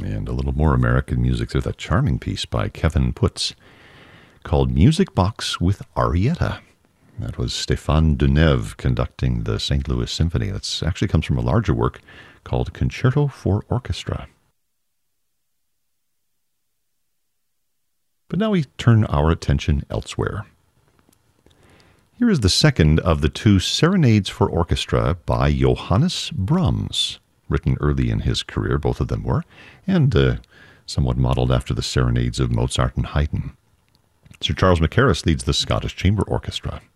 And a little more American music. There's that charming piece by Kevin Putz called Music Box with Arietta. That was Stéphane Deneuve conducting the St. Louis Symphony. That actually comes from a larger work called Concerto for Orchestra. But now we turn our attention elsewhere. Here is the second of the two serenades for orchestra by Johannes Brahms, written early in his career, both of them were, and somewhat modeled after the serenades of Mozart and Haydn. Sir Charles Mackerras leads the Scottish Chamber Orchestra.